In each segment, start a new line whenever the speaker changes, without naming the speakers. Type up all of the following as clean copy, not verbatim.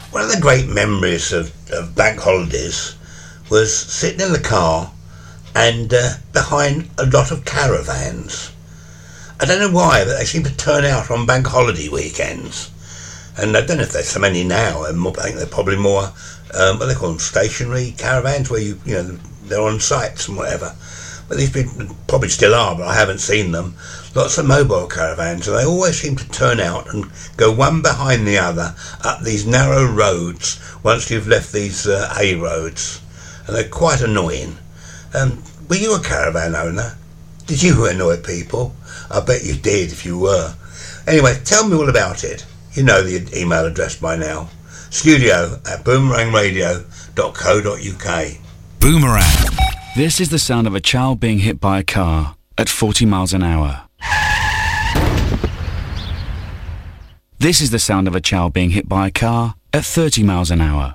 One of the great memories of bank holidays was sitting in the car and behind a lot of caravans. I don't know why, but they seem to turn out on bank holiday weekends. And I don't know if there's so many now. I think they're probably more, what they call them, stationary caravans, where they're on sites and whatever. But these people probably still are, but I haven't seen them. Lots of mobile caravans, and they always seem to turn out and go one behind the other up these narrow roads once you've left these A roads. And they're quite annoying. Were you a caravan owner? Did you annoy people? I bet you did if you were. Anyway, tell me all about it. You know the email address by now. studio@boomerangradio.co.uk.
Boomerang. This is the sound of a child being hit by a car at 40 miles an hour. This is the sound of a child being hit by a car at 30 miles an hour.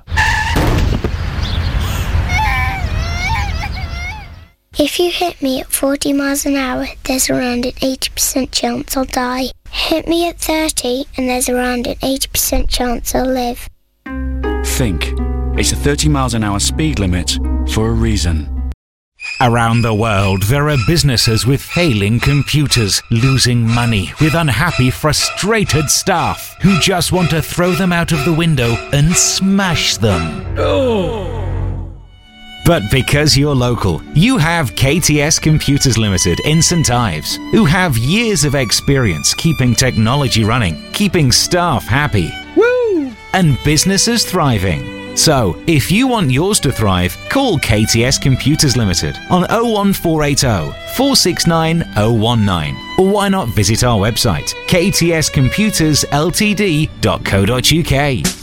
If you hit me at 40 miles an hour, there's around an 80% chance I'll die. Hit me at 30 and there's around an 80% chance I'll live.
Think. It's a 30 miles an hour speed limit for a reason.
Around the world, there are businesses with failing computers, losing money, with unhappy, frustrated staff who just want to throw them out of the window and smash them. But because you're local, you have KTS Computers Limited in St Ives, who have years of experience keeping technology running, keeping staff happy, and businesses thriving. So, if you want yours to thrive, call KTS Computers Limited on 01480 469 019. Or why not visit our website, ktscomputersltd.co.uk.